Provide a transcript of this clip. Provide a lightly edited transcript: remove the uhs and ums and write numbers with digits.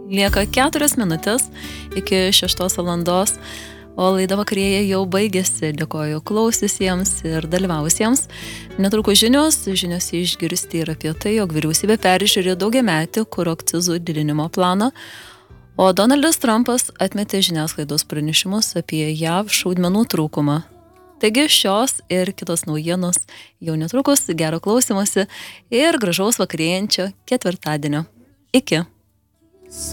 Lieka 4 minutės iki 6 valandos, o laida vakarėje jau baigėsi. Dėkoju klausiusiems ir dalyvavusiems. Netrukus žinios išgirsti ir apie tai, jog vyriausybė peržiūrė daugiametį kuro akcizų didinimo planą, o Donaldas Trumpas atmetė žiniasklaidos pranešimus apie JAV šaudmenų trūkumą. Taigi šios ir kitos naujienos jau netrukus, gero klausymosi ir gražaus vakarėjančio ketvirtadienio. Iki.